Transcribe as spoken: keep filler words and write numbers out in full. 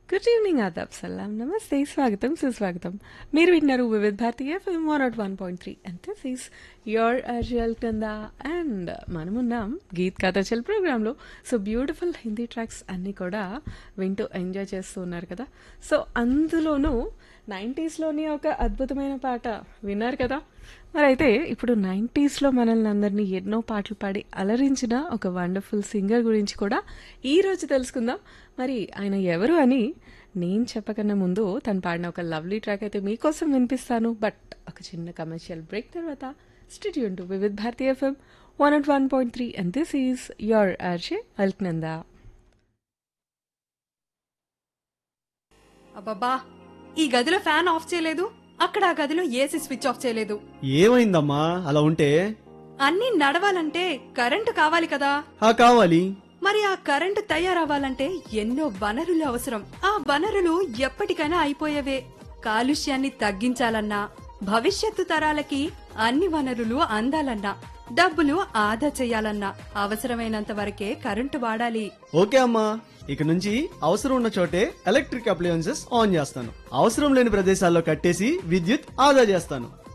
Good evening, Aadab, సలాం, నమస్తే, స్వాగతం, సుస్వాగతం. మీరు వింటున్నారు వివిధ భారతీయ film one not one point three and this is your అర్జల్ కింద. అండ్ మనమున్నాం గీత్ కథచల్ ప్రోగ్రాంలో. సో బ్యూటిఫుల్ హిందీ ట్రాక్స్ అన్నీ కూడా వింటూ ఎంజాయ్ చేస్తూ ఉన్నారు కదా. సో అందులోనూ నైంటీస్లోని ఒక అద్భుతమైన పాట విన్నారు కదా. మరి అయితే ఇప్పుడు నైంటీస్లో మనల్ని అందరినీ ఎన్నో పాటలు పాడి అలరించిన ఒక వండర్ఫుల్ సింగర్ గురించి కూడా ఈరోజు తెలుసుకుందాం. మరి ఆయన ఎవరు అని నేను చెప్పకన్నా ముందు తను పాడిన ఒక లవ్లీ ట్రాక్ అయితే మీకోసం వినిపిస్తాను. బట్ ఒక చిన్న కమర్షియల్ బ్రేక్ తర్వాత studio to Vividh Bharatiya FM one not one point three and this is your RJ Alaknanda. అబ్బబ్బా, ఈ గదిలో ఫ్యాన్ ఆఫ్ చేయలేదు, అక్కడ ఆ గదిలో ఏసీ స్విచ్ ఆఫ్ చేయలేదు. ఏమైందమ్మా అలా ఉంటే? అన్నీ నడవాలంటే కరెంటు కావాలి కదా. ఆ కావాలి. మరి ఆ కరెంటు తయారవ్వాలంటే ఎన్నో వనరులు అవసరం. ఆ వనరులు ఎప్పటికైనా అయిపోయేవే. కాలుష్యాన్ని తగ్గించాలన్నా, భవిష్యత్తు తరాలకి అన్ని వనరులు అందాలన్నా, డబ్బులు ఆదా చేయాలన్నా అవసరమైనంత వరకే కరెంటు వాడాలి. ఓకే అమ్మా, ఇక నుంచి అవసరం ఉన్న చోటే ఎలక్ట్రిక్ అప్లయన్సెస్ ఆన్ చేస్తాను. అవసరం లేని ప్రదేశాల్లో కట్టేసి విద్యుత్ ఆదా చేస్తాను.